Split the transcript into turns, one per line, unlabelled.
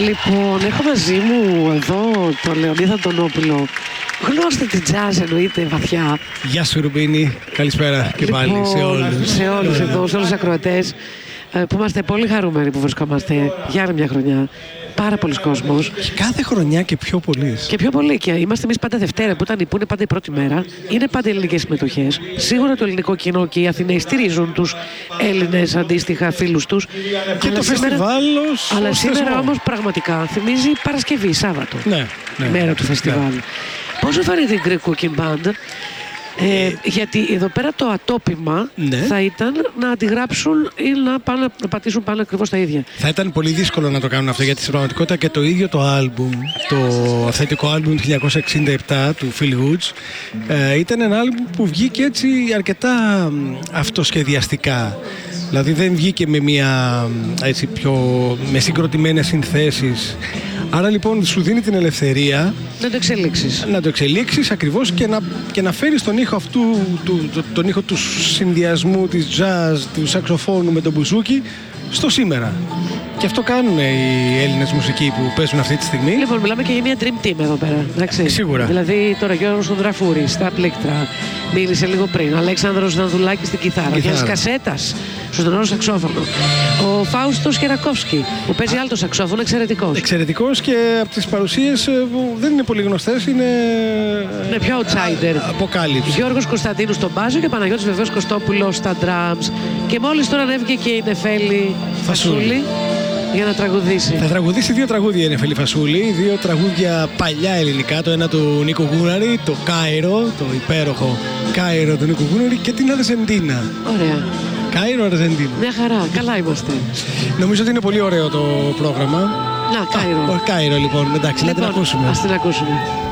Λοιπόν, έχω μαζί μου εδώ τον Λεωνίδα Αντωνόπουλο. Γνώστε την τζάζ, εννοείται, βαθιά.
Γεια σου, Ρουμπίνη. Καλησπέρα και πάλι σε όλους.
Σε όλους εδώ, σε όλους τους ακροατές, που είμαστε πολύ χαρούμενοι που βρισκόμαστε για άλλη μια χρονιά. Πάρα πολλοί κόσμος.
Και κάθε χρονιά και πιο πολλοί.
Και πιο πολλοί. Και είμαστε εμείς πάντα Δευτέρα, που είναι πάντα η πρώτη μέρα. Είναι πάντα ελληνικές συμμετοχές. Σίγουρα το ελληνικό κοινό και οι Αθηναίοι στηρίζουν τους Έλληνες αντίστοιχα φίλους τους.
Και το φεστιβάλ.
Αλλά σήμερα όμως πραγματικά θυμίζει Παρασκευή, Σάββατο.
Ναι.
Μέρα του φεστιβάλ. Πώς σου φαίνεται η Greek Cooking Band? Γιατί εδώ πέρα το ατόπιμα θα ήταν να αντιγράψουν ή να πατήσουν πάνω ακριβώς τα ίδια.
Θα ήταν πολύ δύσκολο να το κάνουν αυτό, γιατί στην πραγματικότητα και το ίδιο το άλμπουμ, το αυθεντικό άλμπουμ του 1967 του Phil Woods, ήταν ένα άλμπουμ που βγήκε έτσι αρκετά αυτοσχεδιαστικά. Δηλαδή δεν βγήκε με μια έτσι με συγκροτημένες συνθέσεις. Άρα λοιπόν σου δίνει την ελευθερία να το εξελίξεις ακριβώς και να φέρεις τον ήχο αυτού, τον ήχο του συνδυασμού της jazz, του σαξοφώνου με τον μπουζούκι στο σήμερα. Και αυτό κάνουν οι Έλληνες μουσικοί που παίζουν αυτή τη στιγμή.
Λοιπόν, μιλάμε και για μια dream team εδώ πέρα. Εντάξει.
Σίγουρα.
Δηλαδή τώρα Γιώργος Δραφούρη στα πλήκτρα, μίλησε λίγο πριν. Αλέξανδρος Δανδουλάκης στην κιθάρα. Γιάννης Κασέτας στο τενόρο σαξόφωνο. Ο Φάουστος Κερακόφσκι που παίζει άλλο σαξόφωνο, εξαιρετικός.
Εξαιρετικός και από τις παρουσίες που δεν είναι πολύ γνωστές είναι
πιο outsider.
Αποκάλυψη.
Γιώργος Κωνσταντίνου στον μπάζο και Παναγιώτης βεβαίως Κωστόπουλος στα drums. Και μόλις τώρα ανέβηκε και η Νεφέλη Φασούλη για να τραγουδήσει.
Θα τραγουδήσει 2 τραγούδια η Νεφέλη Φασούλη, 2 τραγούδια παλιά ελληνικά. Το ένα του Νίκο Γούναρη, το Κάιρο, το υπέροχο Κάιρο του Νίκο Γούναρη, και την Αρζεντίνα.
Ωραία.
Κάιρο, Αρζεντίνα.
Μια χαρά, καλά είμαστε.
Νομίζω ότι είναι πολύ ωραίο το πρόγραμμα.
Να, Κάιρο.
Κάιρο λοιπόν, εντάξει, να την ακούσουμε.
Ας την ακούσουμε.